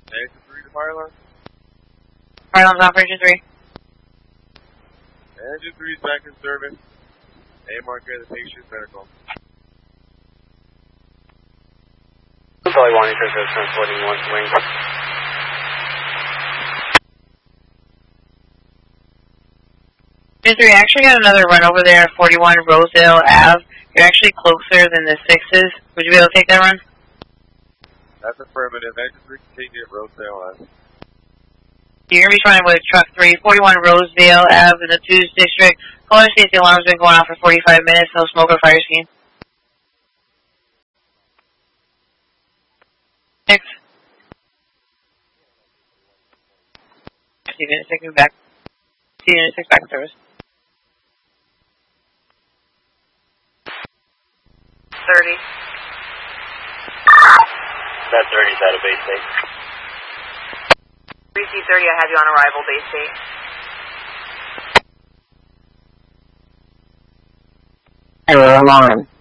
Engine 3 to fire alarm. Fire alarm's operation 3. Engine 3 is back in service. AMR care the patient medical. Probably wanting for transporting one wing. Engine 3, I actually got another run over there at 41 Rosedale Ave. You're actually closer than the 6s. Would you be able to take that run? That's affirmative. Engine 3 continue at Rosedale Ave. You're going to be trying with truck 3, 41 Rosedale Ave in the 2s district. Caller states the alarm's been going off for 45 minutes. No smoke or fire scene. 6. 15 minutes, 6 back. 15 minutes, 6 back in service. 30. That 30's out of base state. 3C30, I have you on arrival, base state. Error alarm.